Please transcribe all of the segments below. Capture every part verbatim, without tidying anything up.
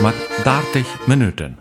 mit dertig Minuten.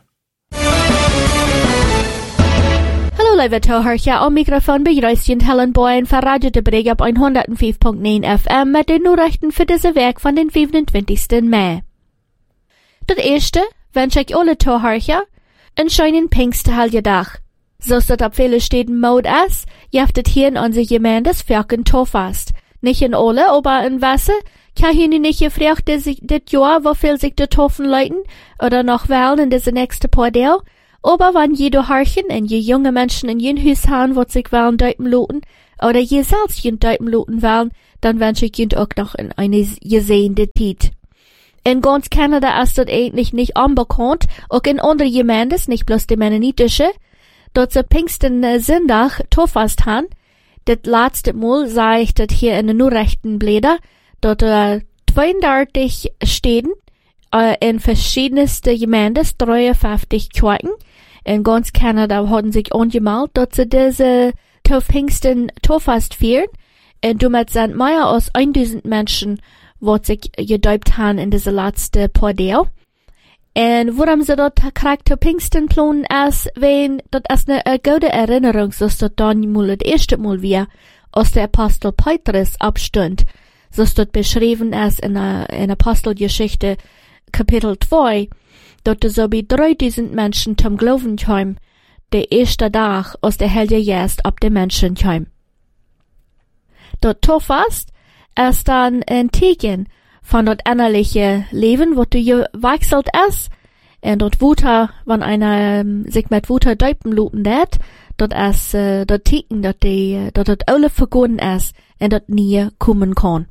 Hallo lieve toehoortje, am microfoon begrüßt Jen Helen Boyen van Radio de Breg op honderdvijf komma negen F M met de Nachrichten für diese week van den vijfentwintigsten mei. Dat eerste wens ik alle toehoortje een schönen Pfingsthelgedag. Zoals dat op viele Städten Mode is, jeft het hier in onze Gemeindes Vierken Tofast. Nicht in alle, aber in Wasser, kann hier nicht gefragt, dass sich das Jahr, wofür sich die Toffen leuten, oder noch wählen in diese nächste paar Tage. Aber wenn jede Harchen und je junge Menschen in jen Hus haben, wo sich wählen deuten loten, oder je selbst jen deuten loten wählen, dann wünsche ich jen auch noch in eine gesehene Zeit. In ganz Kanada ist das eigentlich nicht unbekannt, auch in anderen Gemeindes, nicht bloß die mennonitische, dort sie Pfingsten äh, Sonntag Tofast haben. Das letzte Mal sah ich das hier in den Nachrichtenblätter, dort äh, zweiunddreißig Städten äh, in verschiedensten Gemeinden, dreiundfünfzig Kirchen. In ganz Kanada hatten sich angemeldet, dort sie diese Pfingsten Tofast feiern. Und damit sind mehr als tausend Menschen, die sich gedäupt haben in diese letzte paar Tage. Und warum sie dort kriegt zu Pfingsten planen ist, wenn das ist eine, eine gute Erinnerung, dass das dann mal das erste Mal wir aus der Apostel Petrus abstund, dass dort beschrieben ist in der, in Apostelgeschichte Kapitel zwei, dort so wie dreitausend Menschen zum Glauben kamen, der erste Tag aus der Heilige Geist ab den Menschen kam. Dort Tofast ist dann ein Zeichen von dort innerliche Leben, wo du gewechselt ist, und dort Wuter, wenn einer um, sich mit Wuter däupen luten dat, dort ist uh, dort Ticken, dort die, dort dort alle vergonnen ist, und dort nie kommen kann.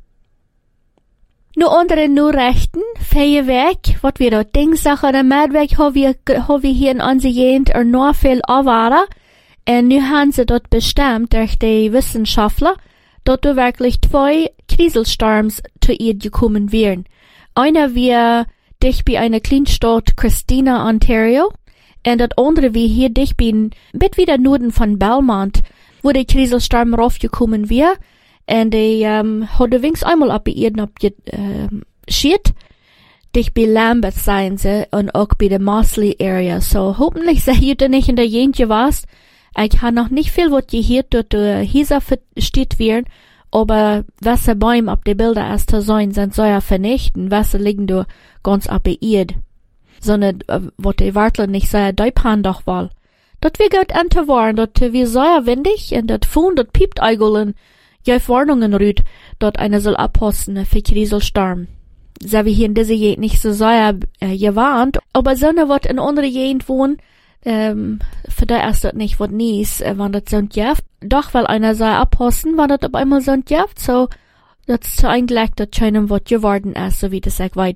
Nu andere nu rechten, feie weg, wat wir dort Dingsache oder Medweg, ho wir, ho wir hier in unser Gegend er noch viel erwarten, und nu haben sie dort bestimmt durch die Wissenschaftler, dort du wirklich zwei Krieselstorms zu ihr gekommen wären. Einer wir dich bei einer Kleinstadt Christina, Ontario, und das andere wie hier dich bei bit wieder Norden von Belmont, wo der Krieselstorm raufgekommen wäre, und die ähm, hatte wenigstens einmal ab bei ihr abgeschiert, ähm, dich bei Lambeth sein sie, und auch bei der Mosley Area. So, hoffentlich seid ihr nicht in der Gegend warst. Ich habe noch nicht viel, was gehört, dort der Hieser versteht werden, aber welche Bäume ab der Bilder erst zu sein, sind so ja vernichten, welche liegen da ganz ab der Erde. Sondern, äh, was die Wartler nicht so ja Däupan doch wohl. Dort wir gut ente waren, dort wir so ja windig, und dort fuhren, dort piept eigeln, ja Warnungen rüht, dort einer soll abhosten für Krieselstorm. So wie hier in dieser Gegend nicht so so ja äh, gewarnt, aber so ne, was in andere Gegend wohnen, Ähm, für da ist das nicht was nies, äh, wenn das so ein Jaft. Doch, weil einer sei abhosten, wenn das auf einmal so ein Jaft, so, das ist so eigentlich das schöne, was geworden ist, so wie das ich weiß.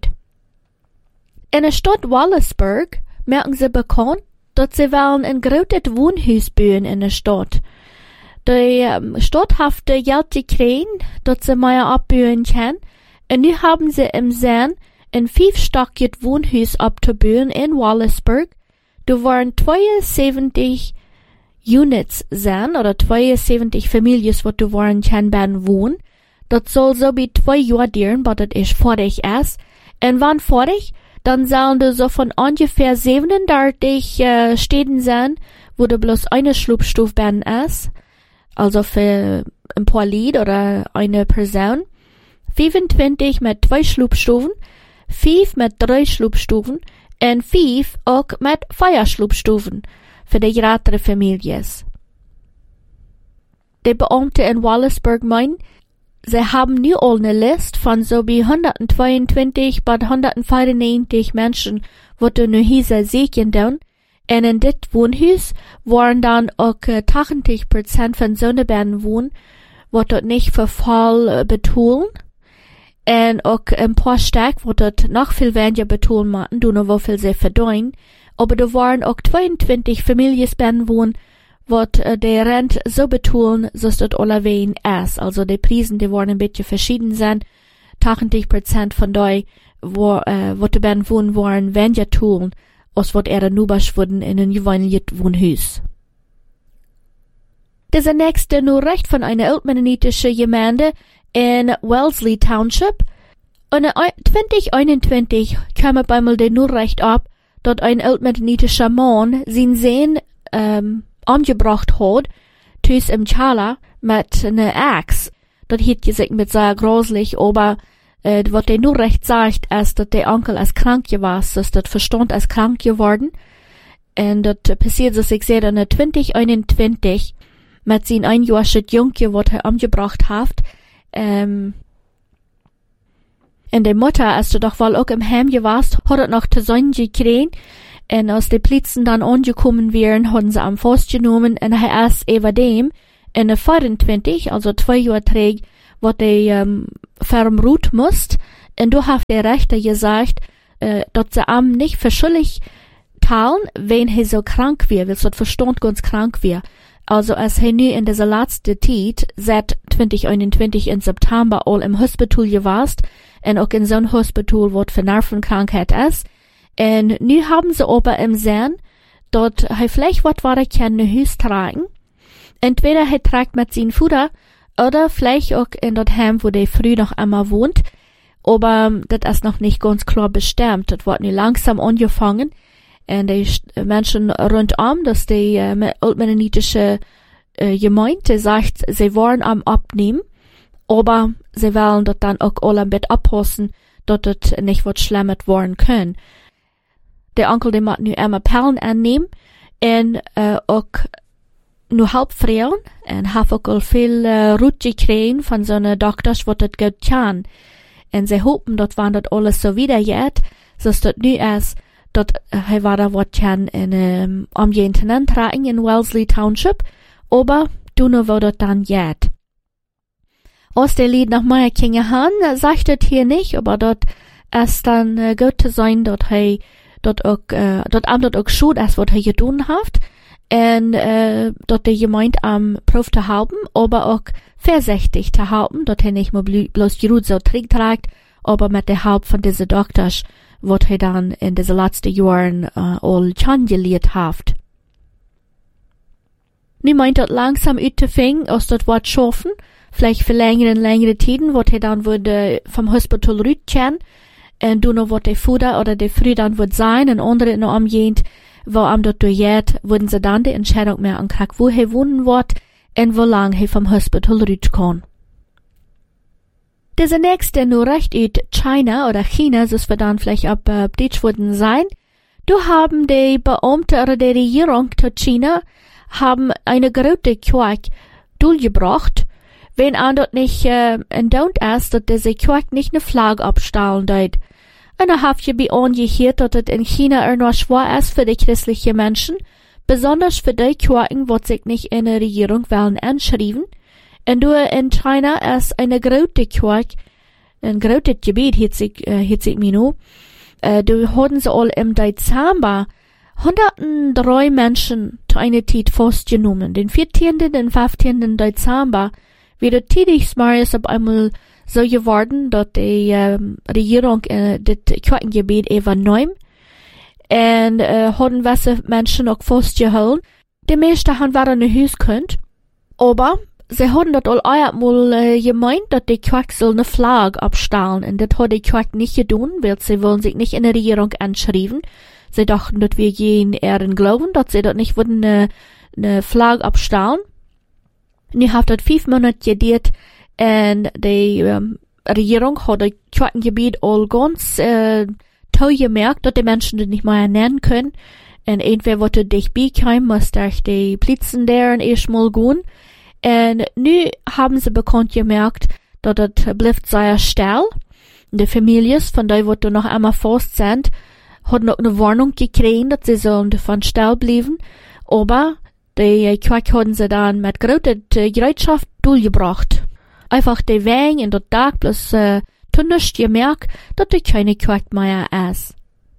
In der Stadt Wallaceburg merken sie bekannt, dass sie wollen ein großes Wohnhaus bauen in der Stadt. Die ähm, Stadt hat Geld gekriegt, dass sie mehr abbauen können, und nun haben sie im Sinn, ein fünfstöckiges Wohnhaus abzubauen in Wallaceburg. Du waren zweiundsiebzig Units sein, oder zweiundsiebzig Familien, wo du waren kann werden wohnen. Das soll so wie zwei Jahre dauern, bis das ist fertig ist. Und wann fertig, dann sollen du so von ungefähr siebenunddreißig äh, Städten sein, wo du bloß eine Schlupfstufe werden ist. Also für ein paar Lied oder eine Person. fünfundzwanzig mit zwei Schlupfstufen, fünf mit drei Schlupfstufen, und fünf auch mit Feierschlupfstufen für die größere Familien. Die Beamte in Wallaceburg meinen, sie haben nu all eine Liste von so wie hundertzweiundzwanzig bis hundertvierundneunzig Menschen, wo du nu hier sehen dann, und in dit Wohnhaus waren dann auch achtzig Prozent von so ne Bern wohnen, wo dort nicht für voll betonen. Und auch ein paar Stück, wo dort noch viel weniger betonen machen, du noch wo viel sie verdienen. Aber da waren auch zweiundzwanzig Familien bei wohnen, wo äh, die Rent so betonen, dass dort alle wen ist. Also die Preisen, die waren ein bisschen verschieden sein. achtzig Prozent von denen, wo, äh, wo die bei wohnen waren, weniger tun, als was er nubasch wurden in ein gewöhnliches Wohnhaus. Diese nächste nur recht von einer altmennonitischen Gemeinde in Wellesley Township. Und in zwanzig einundzwanzig kam bei mal den Nachricht ab, dass ein altmedinischer Mann sein Sohn ähm, umgebracht hat, tüs im Chala mit einer Axt. Das hat gesagt mit sehr gruselig, aber äh, was der Nachricht sagt, ist, dass der Onkel als krank war, dass das Verstand als krank geworden. Und das passiert, dass ich sehe, in zwanzig einundzwanzig mit seinem einjährigen Junge, was er umgebracht hat, ähm, und die Mutter, als du doch wohl auch im Heim warst, hat er noch zu sein gekriegt. Und als die Blitzen dann angekommen wären, haben sie am festgenommen und er erst über dem, in der vierundzwanzig, also zwei Jahre trägt, wo der ähm, vermruht musst. Und du hast der Rechter gesagt, äh, dass sie am nicht verschuldig teilen, wenn er so krank wäre, weil so Verstand ganz krank wäre. Also als er nu in dieser letzten Zeit, seit zwanzig einundzwanzig in September, all im Hospital warst, und auch in so einem Hospital, wo für Nervenkrankheit ist. Und nu haben sie aber im Sinn, dass er vielleicht was war, kann in Haus tragen. Entweder er trägt mit seinem Futter, oder vielleicht auch in das Heim, wo der früh noch einmal wohnt. Aber das ist noch nicht ganz klar bestimmt. Das wird nu langsam angefangen. Und die Menschen rundum, dass die äh, altmennonitische äh, Gemeinde sagt, sie wollen am abnehmen, aber sie wollen das dann auch alle ein bisschen abpassen, dass das nicht was Schlimmes werden kann. Der Onkel, der macht nu immer Perlen annehmen und äh, auch nur halb Frauen und hat auch viel äh, Rut gekriegt von so einer Doktor, was das gut kann. Und sie hoffen, dass wenn das alles so wieder geht, dass das nu ist, dass er war da was kann in ähm, Umgehenden tragen in Wellesley Township, aber du nur wo das dann geht. Aus der Lied nach Meier Kinge Han sagt das hier nicht, aber dort ist dann äh, gut zu sein, dass er dort auch, äh, dort am dort auch schuld ist, was er getan hat, und äh, dort der Gemeinde am Prof zu haben, aber auch vorsichtig zu haben, dass er nicht mehr bloß die Rut so trägt, aber mit der Haupt von diesen Doktors, was er dann in diesen letzten Jahren äh, all kennengelernt hat. Nu meint das langsam utzufangen, aus das Wort schaffen, vielleicht für längere und längere Tiden, was er dann würde vom Hospital rütchen, und du noch was der Futter oder der Früh dann wird sein, und andere in der Umgehend, wo am dort durchgeht, würden sie dann die Entscheidung mehr ankriegen, wo er wohnen wird, und wo lang er vom Hospital rüt kann. Diese nächste Nachricht aus China oder China, das wird dann vielleicht ab äh, Deutsch würden sein. Du haben die Beamte oder die Regierung zu China haben eine große Kirche durchgebracht, wenn an dort nicht äh, entdauert ist, dass diese Kirche nicht eine Flagge abstahlen dort. Und da habt ihr bei angehört, dass es in China eher noch schwer ist für die christlichen Menschen, besonders für die Kirchen, die sich nicht in der Regierung wollen anschreiben. Und du in China ist eine große Kirche, ein großes Gebiet, hat sich, äh, hat sich mir noch. Äh, du hatten sie all im Dezember hundertdrei Menschen zu einer Zeit festgenommen. Den vierzehnten und fünfzehnten Dezember wieder tätig Marius auf einmal so geworden, dass die ähm, Regierung äh, das Kirchengebiet übernahm. Und äh, hatten diese Menschen auch festgehalten. Die meisten haben waren in Haus könnt, aber sie haben das all einmal äh, gemeint, dass die Kirche soll eine Flagge abstahlen. Und das hat die Kirche nicht getan, weil sie wollen sich nicht in der Regierung anschreiben. Sie dachten, dass wir gehen ehren glauben, dass sie dort nicht würden eine, eine Flagge abstahlen. Und ich habe das fünf Monate gedauert, und die ähm, Regierung hat das Kirchengebiet all ganz äh, toll gemerkt, dass die Menschen das nicht mehr nennen können. Und entweder wollte dich bekommen, musste ich die Blitzen deren erstmal gehen. Und nu haben sie bekannt gemerkt, dass das bleibt sehr still. Die Familien, von denen, die noch einmal fast sind, haben noch eine Warnung gekriegt, dass sie sollen davon still bleiben. Aber die Kirche haben sie dann mit großer Bereitschaft durchgebracht. Einfach die Wegen in der Tag bloß äh, nicht gemerkt, dass die keine Kirche mehr ist.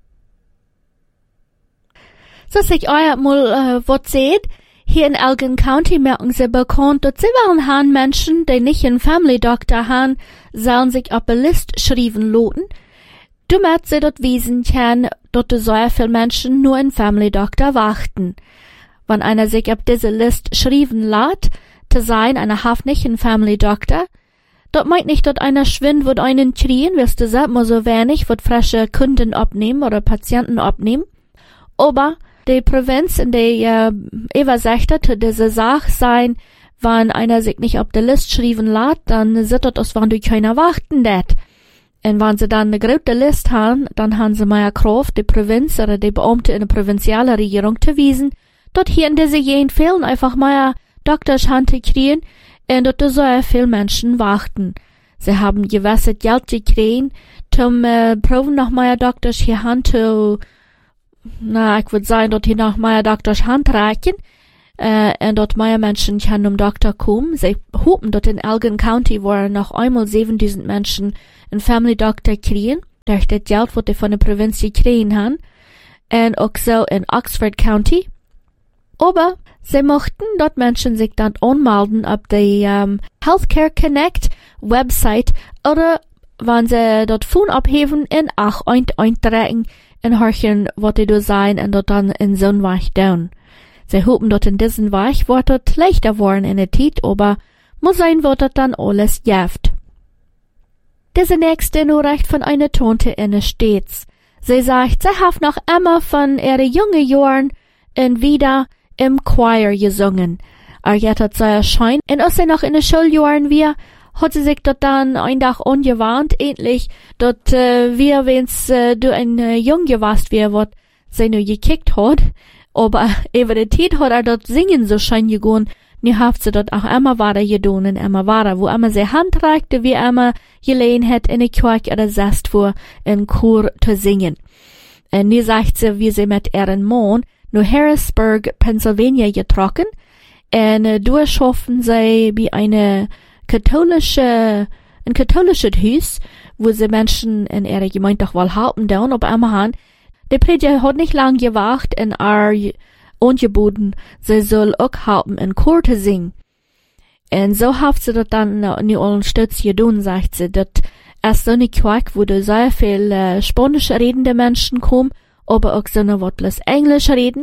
So sich euer mal äh, was seht, hier in Elgin County merken sie bekannt, dass sie wollen haben Menschen, die nicht einen Family Doctor haben, sollen sich auf eine Liste schreiben lassen. Damit sie dort wissen können, dass so viele Menschen nur einen Family Doctor warten. Wenn einer sich auf diese Liste schreiben lässt, zu sein, einer hat nicht einen Family Doctor, dort meint nicht, dort einer schwind wird einen kriegen, wirst du sagen, mal so wenig, wird frische Kunden abnehmen oder Patienten abnehmen. Aber die Provinz, in der äh, Eva sagte, diese Sache sein, wenn einer sich nicht auf der Liste schreiben lässt, dann sieht das aus, wenn du keiner warten lässt. Und wenn sie dann eine große Liste haben, dann haben sie mehr Kraft, die Provinz oder die Beamte in der provinzialen Regierung zu wiesen, dort hier in diese Gegend fehlen einfach mehr Doktors Hand zu kriegen, und dort so viele Menschen warten. Sie haben gewisse Geld gekriegt, zum äh, proben noch mehr Doktors hier Hand zu, na, ich würde sagen, dort hier noch mehr Doktors Hand reichen, äh, und dort mehr Menschen können um Doktor kommen. Sie hoffen dort in Elgin County, wo noch einmal siebentausend Menschen einen Family Doctor kriegen, durch das Geld, was die von der Provinz gekriegt haben, und auch so in Oxford County. Aber sie mochten dort Menschen sich dann anmelden auf die um, Healthcare Connect Website oder wenn sie dort Phone abheben in auch eintrecken in horchen, was die da sein und dort dann in so einen Weg down. Sie hoffen dort in diesen Weg, wo dort leichter worden in der Zeit, aber muss sein, wo dort dann alles jäft. Diese nächste Nachricht von einer Tante in der Stets. Sie sagt, sie hat noch immer von ihren jungen Jahren und wieder im Choir gesungen. Er jetzt hat sie erscheint, und als sie noch in den Schuljahren war, hat sie sich dort dann ein Tag ungewarnt, endlich, dort, äh, wir, wenn's, äh, du ein äh, Junge warst, wie wat sie nur gekickt hat, aber über die Zeit hat er dort singen so schön gegangen, nie haft sie dort auch immer weiter getan und immer weiter, wo immer sie Hand reichte, wie immer gelegen hat in der Kirche oder saßt vor, in Chor zu singen. Und nie sagt sie, wie sie mit ihren Mann nach Harrisburg, Pennsylvania getroffen, und äh, durchschaffen sie bei eine katholische, ein katholisches Haus, wo sie Menschen in ihrer Gemeinde doch wohl halten down, aber immer han. Der Prediger hat nicht lang gewacht und er angeboten, sie soll auch halten in Chor zu singen. Und so hat sie dort dann nicht allen Stütz getan, sagt sie, dort erst so eine Kirche, wo da sehr viel äh, spanisch redende Menschen kommen, aber auch so eine, was bloß Englisch reden.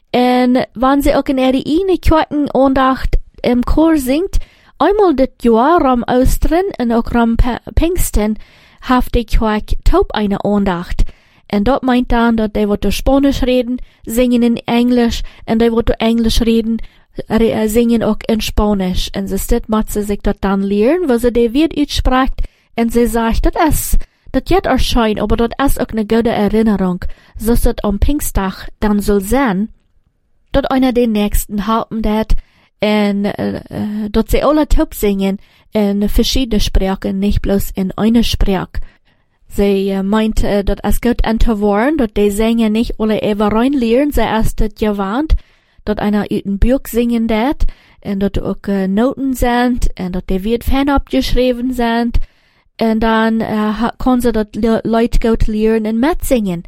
Und wenn sie auch in ihre eine Kirchen Andacht im Chor singt, einmal das Jahr am Ostern und auch am Pfingsten, hat die Kirche taub eine Andacht. Und dort meint dann, dass die, die Spanisch reden, singen in Englisch, und die, die Englisch reden, re singen auch in Spanisch. Und sie steht, muss sie sich dort dann lernen, weil sie die Wort ausspricht, und sie sagt, das ist, das wird erscheinen, aber das ist auch eine gute Erinnerung, so dass das am Pfingsttag dann soll sein, dort einer den nächsten halten dat, und äh, dort sie alle taub singen in verschiedene Sprachen, nicht bloß in eine Sprache. Sie äh, meint, äh, dass es gut entworden, dass die Sänger nicht alle eben reinlehren, sie erst das gewarnt, dass einer in Buch singen dat, und dort auch äh, Noten sind, und dort die wird Fan abgeschrieben sind, und dann äh, können sie dort le Leute gut lernen und mitsingen.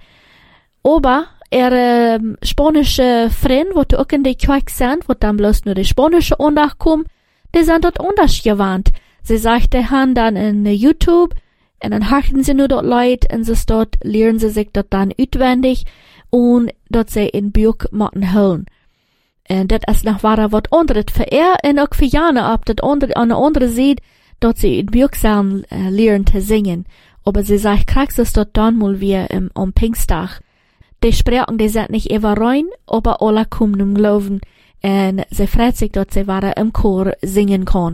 Aber ihre ähm, spanische Freunde, die auch in die Kirche sind, wo dann bloß nur die spanische Andacht kommen, die sind dort anders gewarnt. Sie sagt, die haben dann in YouTube, und dann harten sie nur dort Leute, und sie dort lernen sie sich dort dann auswendig, und dort sie in Buch machen holen. Und das ist noch wahrer was anderes für er, und auch für Jana, ob das andere, an der anderen Seite, dort sie in Buch sollen, äh, lernen zu singen. Aber sie sagt, kriegst es dort dann mal wie im, am Pfingsttag. Die Sprachen, die sind nicht immer rein, aber alle kommen um Glauben, und sie freut sich, dass sie weiter im Chor singen kann.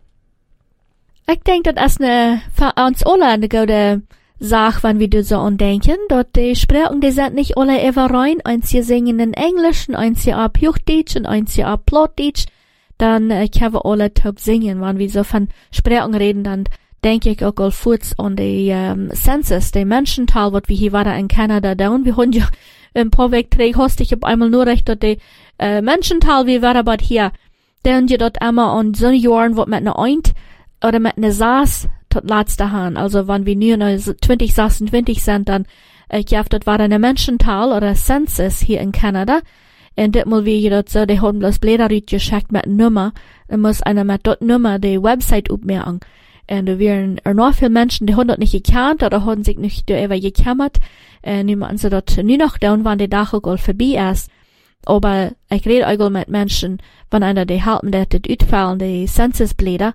Ich denke, das ist eine, für uns alle eine gute Sache, wenn wir das so andenken, dass die Sprachen, die sind nicht alle immer rein, eins hier singen in Englisch, eins hier ab Hochdeutsch, und eins hier ab Plattdeutsch, dann äh, können wir alle taub singen, wenn wir so von Sprachen reden, dann denke ich auch all kurz an die ähm, Census, die Menschenzahl, was wir hier weiter in Kanada down. Wir haben ja ein paar Wegträge, hast ich hab einmal nur recht, dass die äh, Menschenzahl, wie war aber hier, dann ja dort einmal an so Jahren, was mit einer Eint oder mit einer Saß, tot letzte Hand. Also wenn wir nur zwanzig sechsundzwanzig sind, dann ich glaube, das war eine Menschenzahl oder Census hier in Kanada. Und das mal wie dort so, die haben bloß Blätter geschickt mit Nummer, dann muss einer mit dort Nummer die Website aufmerken. Und da wären noch viele Menschen, die haben dort nicht gekannt oder haben sich nicht darüber gekümmert. Und die machen sie dort nie noch da, wann die Dach auch vorbei ist. Aber ich rede auch mit Menschen, wenn einer die halten, der das ausfallen, die Censusblätter,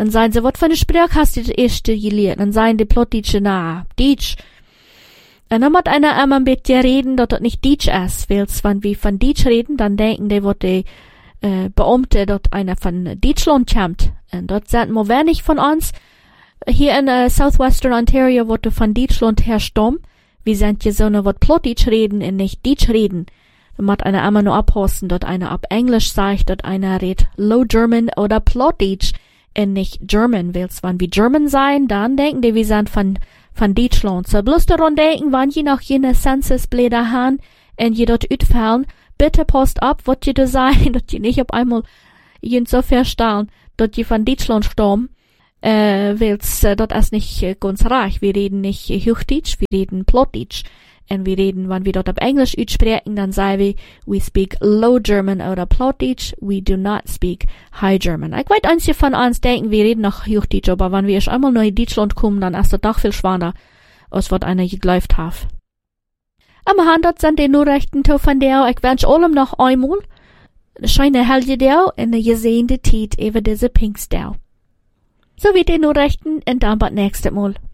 Dann sagen sie, was für eine Sprache hast du das erste gelernt? Dann sagen die Plottische, na, Deutsch. Und dann muss einer immer ein bisschen reden, dass das nicht Deutsch ist. Weil wenn wir von Deutsch reden, dann denken die, was die äh, Beamte, dass einer von Deutschland kommt. Und dort sind wir wenig von uns. Hier in uh, Southwestern Ontario, wo du von Deutschland herstammen. Wir sind hier so eine, was Plottisch reden und nicht Deutsch reden. Da muss einer immer nur abhosten, dass einer ab Englisch sagt, dass einer redet Low German oder Plottisch und nicht German. Weil wenn wir German sein, dann denken die, wir sind von, von Deutschland. So bloß daran denken, wenn je noch jene Censusblätter haben und je dort utfallen, bitte post ab, was je da sein, dass je nicht auf einmal jen so verstehen, dass je von Deutschland stammen. Äh, weil's, äh, dort ist nicht äh, ganz reich. Wir reden nicht äh, Hochdeutsch, wir reden Plotdeutsch. Und wir reden, wenn wir dort auf Englisch sprechen, dann sagen wir, we speak Low German oder Plotdeutsch, we do not speak High German. Ich weiß, einige von uns denken, wir reden noch Hochdeutsch, aber wenn wir erst einmal nach Deutschland kommen, dann ist das doch viel schwerer, als was einer geglaubt hat. Am Hand dort sind die Nachrichten von der, ich wünsche allem noch einmal, eine schöne helle Tag und eine gesehnte Zeit über diese Pfingstdag. So wie die Nachrichten und dann bis nächstes Mal.